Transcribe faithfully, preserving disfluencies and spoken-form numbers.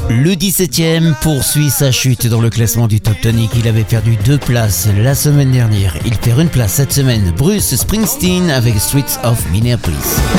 Le dix-septième poursuit sa chute dans le classement du Top Tonic. Il avait perdu deux places la semaine dernière. Il perd une place cette semaine. Bruce Springsteen avec Streets of Minneapolis.